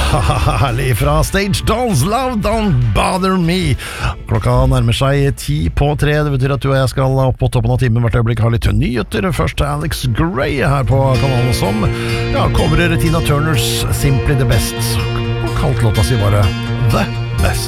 Herlig fra Stage Dolls, Love Don't Bother Me. Klokka nærmer seg 2:10. Det betyr at du og jeg skal opp på toppen av timen hvert øyeblikk ha litt nyheter. Først Alex Gray her på kanalen som coverer Tina Turners Simply the Best, og kalt låta si bare The Best.